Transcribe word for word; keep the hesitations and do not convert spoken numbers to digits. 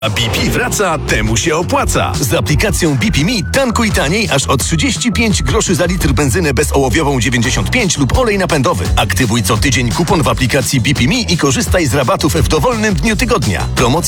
A B P wraca, temu się opłaca. Z aplikacją B P Me tankuj taniej aż o trzydzieści pięć groszy za litr benzynę bezołowiową dziewięćdziesiąt pięć lub olej napędowy. Aktywuj co tydzień kupon w aplikacji B P Me i korzystaj z rabatów w dowolnym dniu tygodnia. Promocja